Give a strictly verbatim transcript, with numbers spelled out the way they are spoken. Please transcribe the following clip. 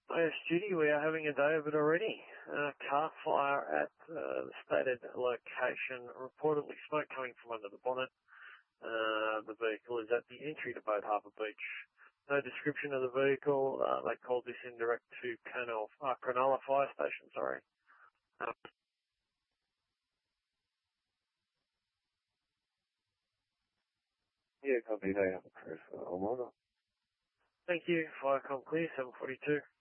Hi, Judy. We are having a day of it already. Uh, car fire at uh, the stated location. Reportedly smoke coming from under the bonnet. Uh, the vehicle is at the entry to Boat Harbour Beach. No description of the vehicle. Uh, they called this in direct to Cronulla, uh, Cronulla Fire Station, sorry. Uh, Yeah, copy. They have a proof. I'm on it. thank you. Firecom clear, seven forty-two.